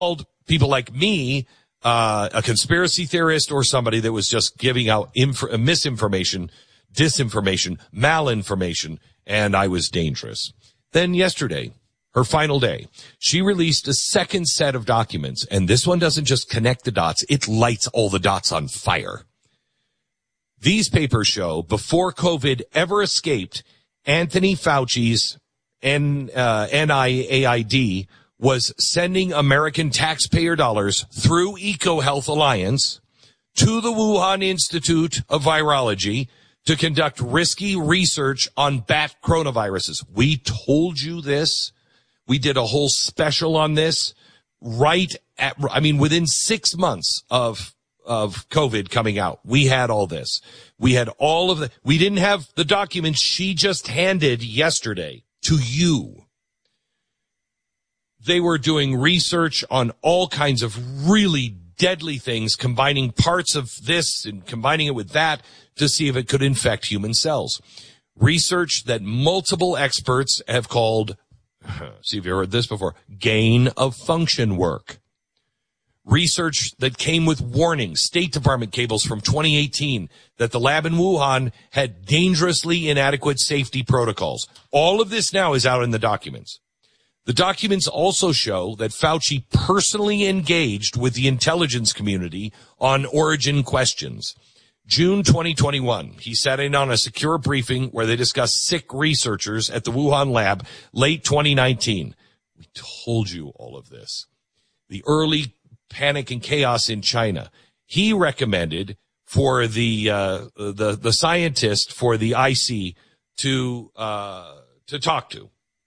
called people like me a conspiracy theorist or somebody that was just giving out misinformation, disinformation, malinformation, and I was dangerous. Then yesterday, her final day, she released a second set of documents, and this one doesn't just connect the dots, it lights all the dots on fire. These papers show before COVID ever escaped, Anthony Fauci's NIAID was sending American taxpayer dollars through EcoHealth Alliance to the Wuhan Institute of Virology to conduct risky research on bat coronaviruses. We told you this. We did a whole special on this within 6 months of COVID coming out. We had all this. We had all of the, we didn't have the documents she just handed yesterday to you. They were doing research on all kinds of really deadly things, combining parts of this and combining it with that to see if it could infect human cells. Research that multiple experts have called, see if you heard this before, gain of function work. Research that came with warnings, State Department cables from 2018, that the lab in Wuhan had dangerously inadequate safety protocols. All of this now is out in the documents. The documents also show that Fauci personally engaged with the intelligence community on origin questions. June 2021, he sat in on a secure briefing where they discussed sick researchers at the Wuhan lab. Late 2019. We told you all of this. The early panic and chaos in China. He recommended for the scientist for the IC to talk to.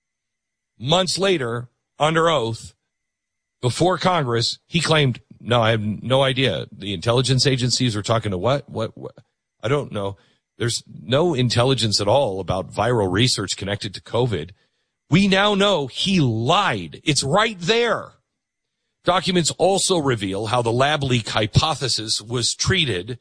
Months later, under oath, before Congress, he claimed, no, I have no idea. The intelligence agencies are talking to what? I don't know. There's no intelligence at all about viral research connected to COVID. We now know he lied. It's right there. Documents also reveal how the lab leak hypothesis was treated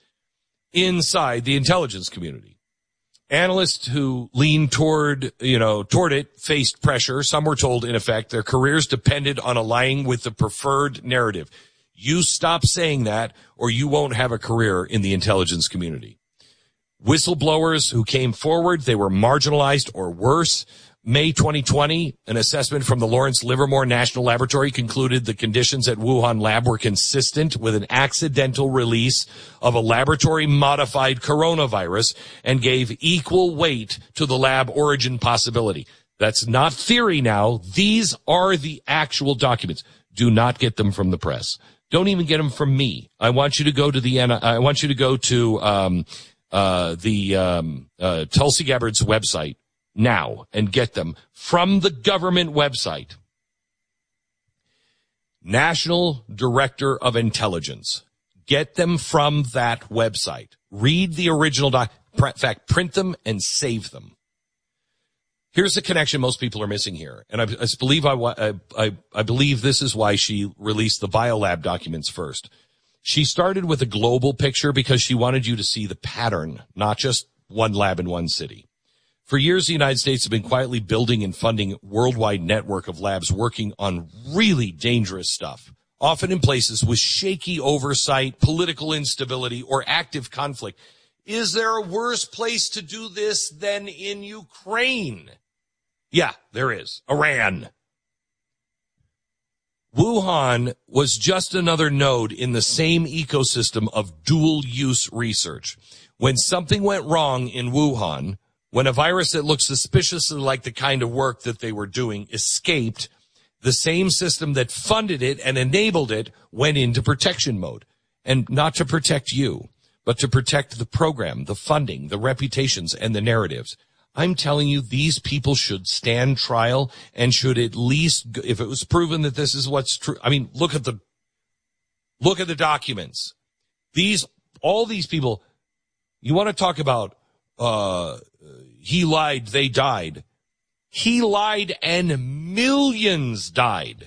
inside the intelligence community. Analysts who leaned toward it faced pressure. Some were told, in effect, their careers depended on aligning with the preferred narrative. You stop saying that or you won't have a career in the intelligence community. Whistleblowers who came forward, they were marginalized or worse. May 2020, an assessment from the Lawrence Livermore National Laboratory concluded the conditions at Wuhan lab were consistent with an accidental release of a laboratory-modified coronavirus and gave equal weight to the lab origin possibility. That's not theory now. These are the actual documents. Do not get them from the press. Don't even get them from me. I want you to go to Tulsi Gabbard's website now and get them from the government website. National Director of Intelligence. Get them from that website. Read the original in fact, print them and save them. Here's the connection most people are missing here. And I believe this is why she released the biolab documents first. She started with a global picture because she wanted you to see the pattern, not just one lab in one city. For years, the United States has been quietly building and funding a worldwide network of labs working on really dangerous stuff, often in places with shaky oversight, political instability, or active conflict. Is there a worse place to do this than in Ukraine? Yeah, there is. Iran. Wuhan was just another node in the same ecosystem of dual-use research. When something went wrong in Wuhan, when a virus that looked suspiciously like the kind of work that they were doing escaped, the same system that funded it and enabled it went into protection mode. And not to protect you, but to protect the program, the funding, the reputations, and the narratives. I'm telling you, these people should stand trial and should at least, if it was proven that this is what's true. I mean, look at the documents. All these people, you want to talk about, he lied, they died. He lied and millions died.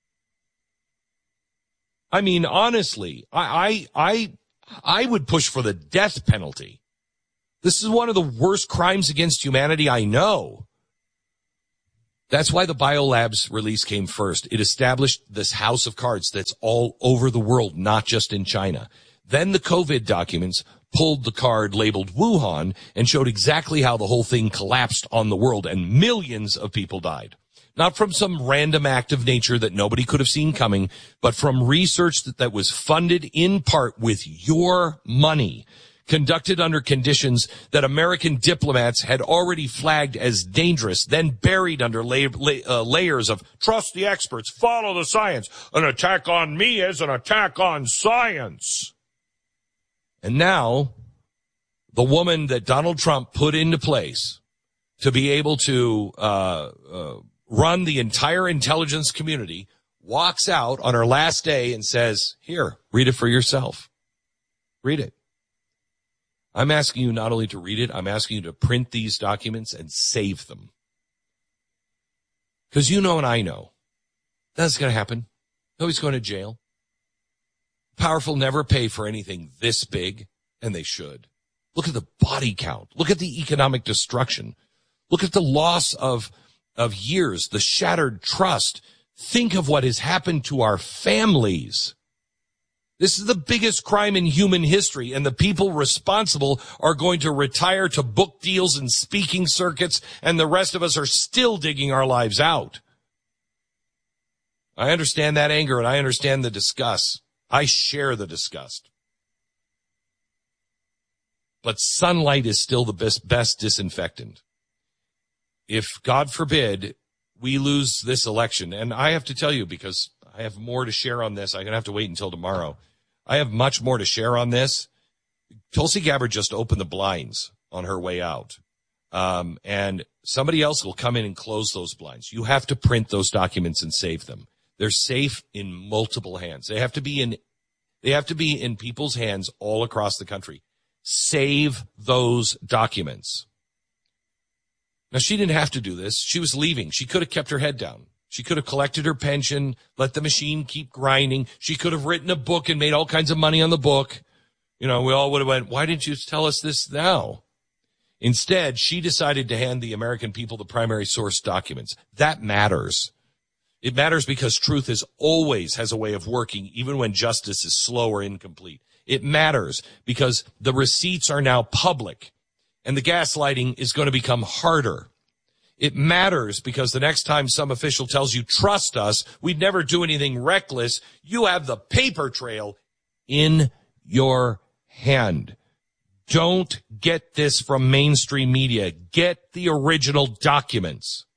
I mean, honestly, I would push for the death penalty. This is one of the worst crimes against humanity I know. That's why the Biolabs release came first. It established this house of cards that's all over the world, not just in China. Then the COVID documents pulled the card labeled Wuhan and showed exactly how the whole thing collapsed on the world, and millions of people died. Not from some random act of nature that nobody could have seen coming, but from research that was funded in part with your money, conducted under conditions that American diplomats had already flagged as dangerous, then buried under layers of trust the experts, follow the science. An attack on me is an attack on science. And now, the woman that Donald Trump put into place to be able to run the entire intelligence community walks out on her last day and says, here, read it for yourself. Read it. I'm asking you not only to read it, I'm asking you to print these documents and save them. Because you know and I know that's going to happen. Nobody's going to jail. Powerful never pay for anything this big, and they should. Look at the body count. Look at the economic destruction. Look at the loss of years, the shattered trust. Think of what has happened to our families. This is the biggest crime in human history, and the people responsible are going to retire to book deals and speaking circuits, and the rest of us are still digging our lives out. I understand that anger, and I understand the disgust. I share the disgust. But sunlight is still the best disinfectant. If, God forbid, we lose this election, and I have to tell you, because I have more to share on this, I'm going to have to wait until tomorrow. I have much more to share on this. Tulsi Gabbard just opened the blinds on her way out. And somebody else will come in and close those blinds. You have to print those documents and save them. They're safe in multiple hands. They have to be in people's hands all across the country. Save those documents. Now, she didn't have to do this. She was leaving. She could have kept her head down. She could have collected her pension, let the machine keep grinding. She could have written a book and made all kinds of money on the book. You know, we all would have went, why didn't you tell us this now? Instead, she decided to hand the American people the primary source documents. That matters. It matters because truth always has a way of working, even when justice is slow or incomplete. It matters because the receipts are now public, and the gaslighting is going to become harder. It matters because the next time some official tells you, trust us, we'd never do anything reckless, you have the paper trail in your hand. Don't get this from mainstream media. Get the original documents.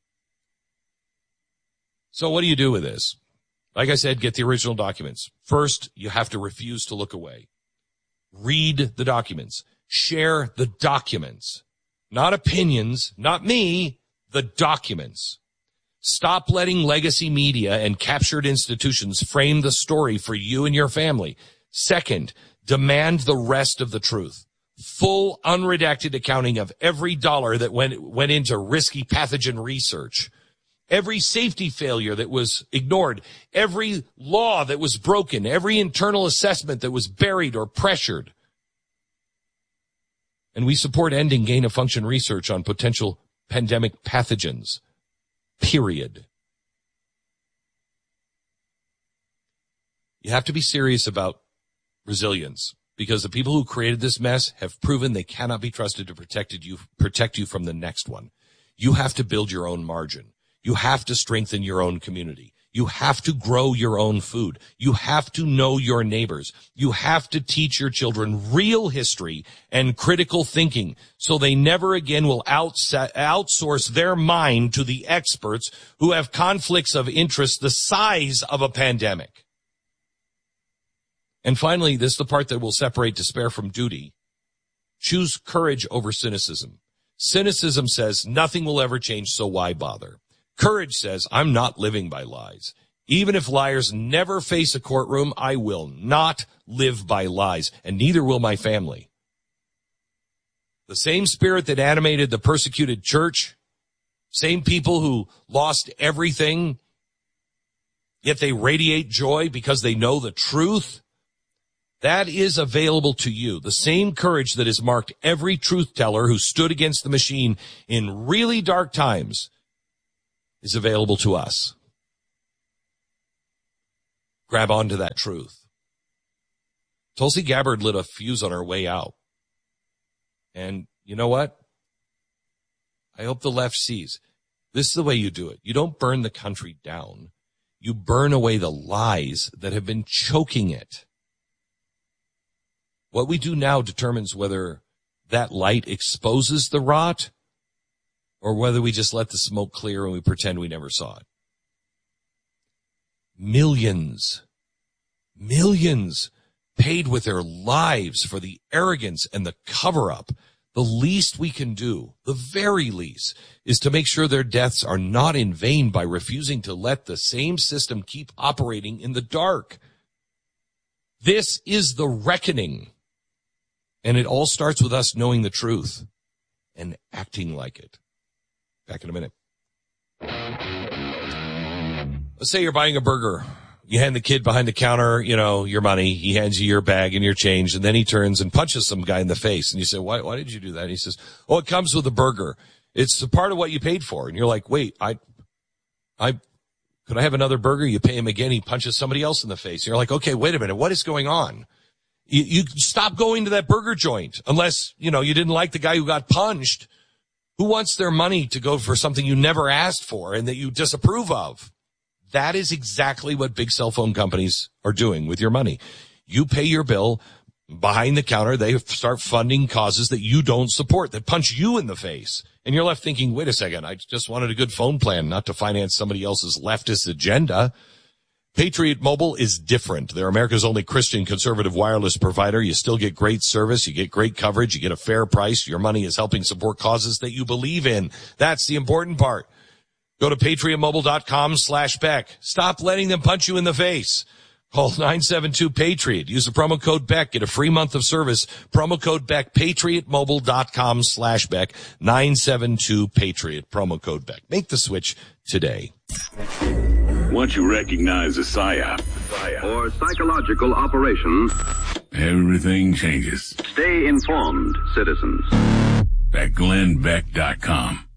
So what do you do with this? Like I said, get the original documents. First, you have to refuse to look away. Read the documents. Share the documents. Not opinions, not me, the documents. Stop letting legacy media and captured institutions frame the story for you and your family. Second, demand the rest of the truth. Full, unredacted accounting of every dollar that went into risky pathogen research. Every safety failure that was ignored, every law that was broken, every internal assessment that was buried or pressured. And we support ending gain-of-function research on potential pandemic pathogens. Period. You have to be serious about resilience because the people who created this mess have proven they cannot be trusted to protect you from the next one. You have to build your own margin. You have to strengthen your own community. You have to grow your own food. You have to know your neighbors. You have to teach your children real history and critical thinking so they never again will outsource their mind to the experts who have conflicts of interest the size of a pandemic. And finally, this is the part that will separate despair from duty. Choose courage over cynicism. Cynicism says nothing will ever change, so why bother? Courage says, I'm not living by lies. Even if liars never face a courtroom, I will not live by lies, and neither will my family. The same spirit that animated the persecuted church, same people who lost everything, yet they radiate joy because they know the truth, that is available to you. The same courage that has marked every truth teller who stood against the machine in really dark times is available to us. Grab onto that truth. Tulsi Gabbard lit a fuse on her way out. And you know what? I hope the left sees. This is the way you do it. You don't burn the country down. You burn away the lies that have been choking it. What we do now determines whether that light exposes the rot or whether we just let the smoke clear and we pretend we never saw it. Millions paid with their lives for the arrogance and the cover-up. The least we can do, the very least, is to make sure their deaths are not in vain by refusing to let the same system keep operating in the dark. This is the reckoning. And it all starts with us knowing the truth and acting like it. Back in a minute. Let's say you're buying a burger. You hand the kid behind the counter, your money. He hands you your bag and your change, and then he turns and punches some guy in the face. And you say, why did you do that? And he says, it comes with a burger. It's a part of what you paid for. And you're like, wait, could I have another burger? You pay him again. He punches somebody else in the face. And you're like, okay, wait a minute. What is going on? You stop going to that burger joint unless, you didn't like the guy who got punched. Who wants their money to go for something you never asked for and that you disapprove of? That is exactly what big cell phone companies are doing with your money. You pay your bill behind the counter. They start funding causes that you don't support, that punch you in the face. And you're left thinking, wait a second, I just wanted a good phone plan, not to finance somebody else's leftist agenda. Patriot Mobile is different. They're America's only Christian conservative wireless provider. You still get great service. You get great coverage. You get a fair price. Your money is helping support causes that you believe in. That's the important part. Go to patriotmobile.com/Beck. Stop letting them punch you in the face. Call 972-PATRIOT. Use the promo code Beck. Get a free month of service. Promo code Beck. patriotmobile.com/Beck. 972-PATRIOT. Promo code Beck. Make the switch today. Once you recognize a PSYOP or psychological operation, everything changes. Stay informed, citizens. At GlennBeck.com.